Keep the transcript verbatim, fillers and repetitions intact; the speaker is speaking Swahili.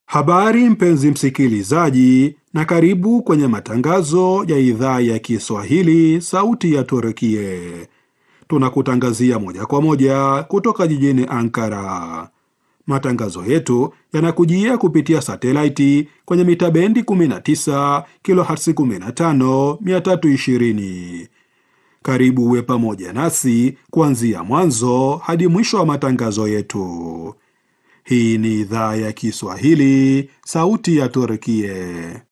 Habari mpenzi msikilizaji, na karibu kwenye matangazo ya idhaa ya Kiswahili sauti ya Turkie. Tunakutangazia moja kwa moja kutoka jijini Ankara. Matangazo yetu yanakujia kupitia satelaiti kwenye mita bendi kumi na tisa kilohertz kumi na tano mia tatu ishirini. Karibu uwe pamoja nasi kuanzia mwanzo hadi mwisho wa matangazo yetu. Hii ni idhaa ya Kiswahili, sauti ya Turkie.